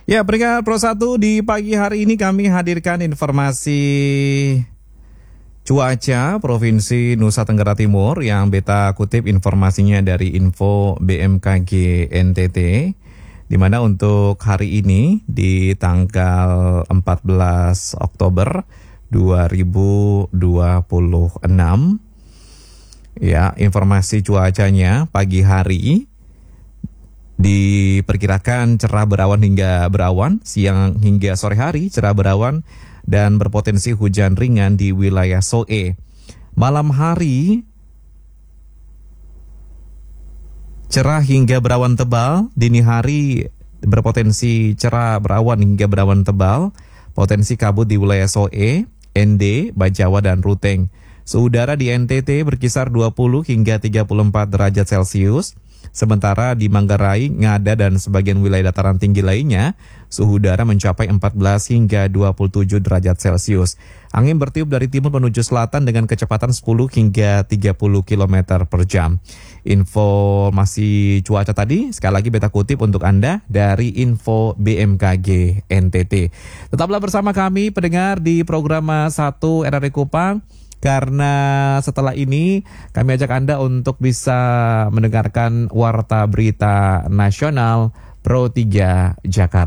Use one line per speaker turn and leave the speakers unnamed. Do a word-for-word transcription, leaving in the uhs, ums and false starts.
Ya, peringkat Pro satu di pagi hari ini kami hadirkan informasi cuaca Provinsi Nusa Tenggara Timur yang beta kutip informasinya dari info B M K G N T T, di mana untuk hari ini di tanggal empat belas Oktober dua ribu dua puluh enam, ya, informasi cuacanya pagi hari diperkirakan cerah berawan hingga berawan, siang hingga sore hari cerah berawan dan berpotensi hujan ringan di wilayah Soe. Malam hari cerah hingga berawan tebal, dini hari berpotensi cerah berawan hingga berawan tebal, potensi kabut di wilayah Soe, N D, Bajawa dan Ruteng. Suhu udara di N T T berkisar dua puluh hingga tiga puluh empat derajat Celcius. Sementara di Manggarai, Ngada dan sebagian wilayah dataran tinggi lainnya, suhu udara mencapai empat belas hingga dua puluh tujuh derajat Celcius. Angin bertiup dari timur menuju selatan dengan kecepatan sepuluh hingga tiga puluh kilometer per jam. Informasi cuaca tadi sekali lagi beta kutip untuk Anda dari info B M K G N T T. Tetaplah bersama kami pendengar di program satu R R I Kupang, karena setelah ini kami ajak Anda untuk bisa mendengarkan Warta Berita Nasional Pro tiga Jakarta.